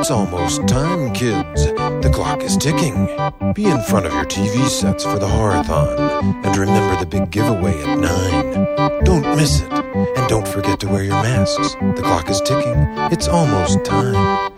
It's almost time, kids. The clock is ticking. Be in front of your TV sets for the Horathon. And remember the big giveaway at 9. Don't miss it. And don't forget to wear your masks. The clock is ticking. It's almost time.